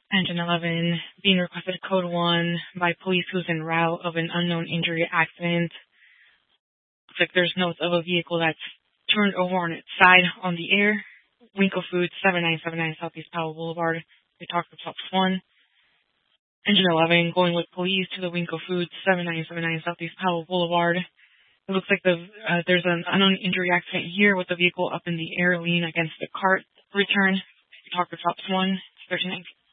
Engine 11, being requested code 1 by police who's en route of an unknown injury accident. Looks like there's notes of a vehicle that's turned over on its side on the air. Winkle Foods, 7979 Southeast Powell Boulevard. They talked to Phelps 1. Engine 11, going with police to the Winkle Foods, 7979 Southeast Powell Boulevard. It looks like there's an unknown injury accident here with the vehicle up in the air leaning against the cart. Return. They talked to Phelps 1. 39.